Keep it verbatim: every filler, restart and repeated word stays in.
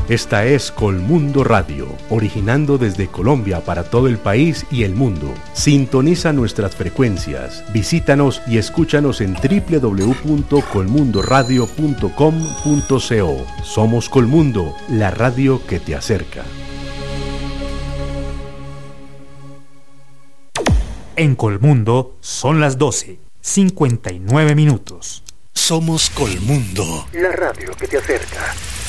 Esta es Colmundo Radio, originando desde Colombia para todo el país y el mundo. Sintoniza nuestras frecuencias, visítanos y escúchanos en doble u doble u doble u punto colmundo radio punto com punto co. Somos Colmundo, la radio que te acerca. En Colmundo son las doce, cincuenta y nueve minutos. Somos Colmundo, la radio que te acerca.